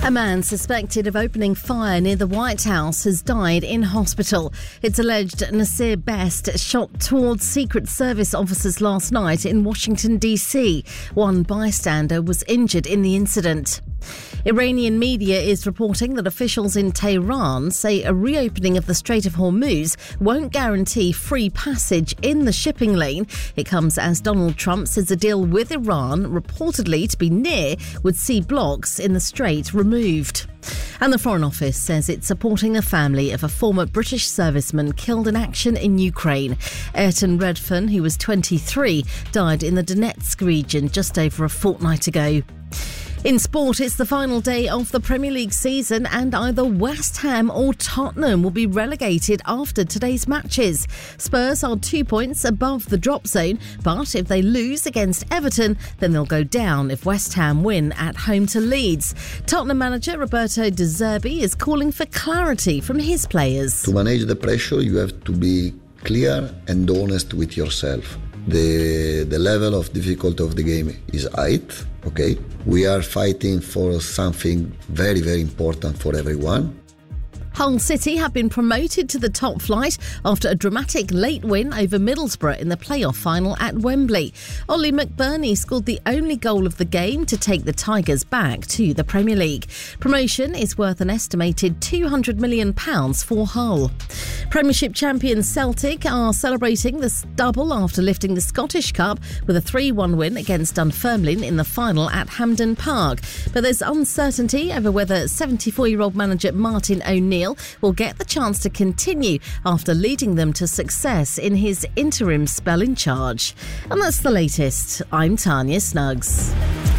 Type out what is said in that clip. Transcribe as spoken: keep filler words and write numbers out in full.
A man suspected of opening fire near the White House has died in hospital. It's alleged Nasir Best shot towards Secret Service officers last night in Washington, D C. One bystander was injured in the incident. Iranian media is reporting that officials in Tehran say a reopening of the Strait of Hormuz won't guarantee free passage in the shipping lane. It comes as Donald Trump says a deal with Iran, reportedly to be near, would see blocks in the strait removed. And the Foreign Office says it's supporting the family of a former British serviceman killed in action in Ukraine. Ayrton Redfern, who was twenty-three, died in the Donetsk region just over a fortnight ago. In sport, it's the final day of the Premier League season and either West Ham or Tottenham will be relegated after today's matches. Spurs are two points above the drop zone, but if they lose against Everton, then they'll go down if West Ham win at home to Leeds. Tottenham manager Roberto De Zerbi is calling for clarity from his players. To manage the pressure, you have to be clear and honest with yourself. The the level of difficulty of the game is high, okay? We are fighting for something very, very important for everyone. Hull City have been promoted to the top flight after a dramatic late win over Middlesbrough in the playoff final at Wembley. Ollie McBurney scored the only goal of the game to take the Tigers back to the Premier League. Promotion is worth an estimated two hundred million pounds for Hull. Premiership champions Celtic are celebrating the double after lifting the Scottish Cup with a three one win against Dunfermline in the final at Hampden Park. But there's uncertainty over whether seventy-four-year-old manager Martin O'Neill will get the chance to continue after leading them to success in his interim spell in charge. And that's the latest. I'm Tanya Snuggs.